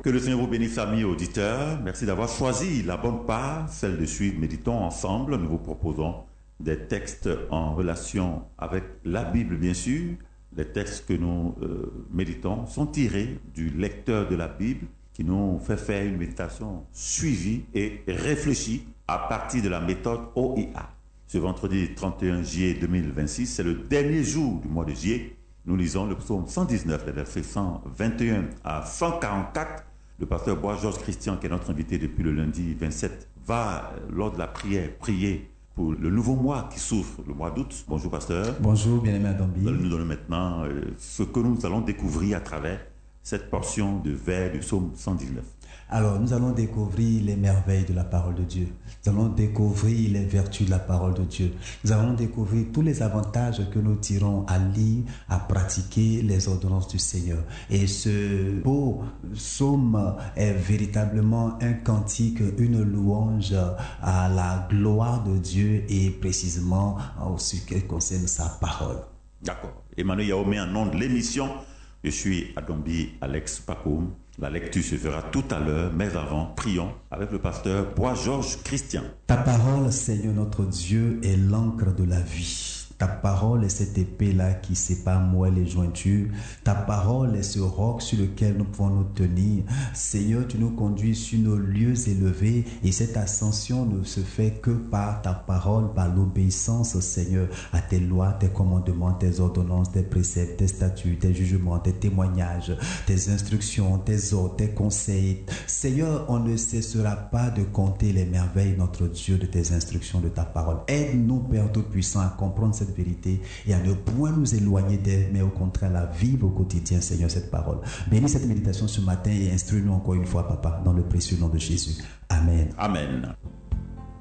Que le Seigneur vous bénisse, amis auditeurs. Merci d'avoir choisi la bonne part, celle de suivre Méditons ensemble. Nous vous proposons des textes en relation avec la Bible, bien sûr. Les textes que nous méditons sont tirés du lecteur de la Bible qui nous fait faire une méditation suivie et réfléchie à partir de la méthode OIA. Ce vendredi 31 juillet 2026, c'est le dernier jour du mois de juillet. Nous lisons le psaume 119, les versets 121 à 144. Le pasteur Bois-Georges Christian, qui est notre invité depuis le lundi 27, va, lors de la prière, prier pour le nouveau mois qui s'ouvre, le mois d'août. Bonjour, pasteur. Bonjour, bien-aimé Adambi. Vous allez nous donner maintenant ce que nous allons découvrir à travers cette portion de vers du psaume 119. Alors, nous allons découvrir les merveilles de la parole de Dieu. Nous allons découvrir les vertus de la parole de Dieu. Nous allons découvrir tous les avantages que nous tirons à lire, à pratiquer les ordonnances du Seigneur. Et ce beau psaume est véritablement un cantique, une louange à la gloire de Dieu et précisément en ce qui concerne sa parole. D'accord. Emmanuel Yaomé, en nom de l'émission, je suis Adambi Alex Pakoum. La lecture se fera tout à l'heure, mais avant, prions avec le pasteur Bois-Georges Christian. Ta parole, Seigneur notre Dieu, est l'encre de la vie. Ta parole est cette épée-là qui sépare moi et les jointures. Ta parole est ce roc sur lequel nous pouvons nous tenir. Seigneur, tu nous conduis sur nos lieux élevés et cette ascension ne se fait que par ta parole, par l'obéissance, Seigneur, à tes lois, tes commandements, tes ordonnances, tes préceptes, tes statuts, tes jugements, tes témoignages, tes instructions, tes ordres, tes conseils. Seigneur, on ne cessera pas de compter les merveilles, notre Dieu, de tes instructions, de ta parole. Aide-nous, Père Tout-Puissant, à comprendre cette vérité et à ne point nous éloigner d'elle, mais au contraire la vivre au quotidien, Seigneur, cette parole. Bénis cette méditation ce matin et instruis-nous encore une fois, Papa, dans le précieux nom de Jésus. Amen. Amen.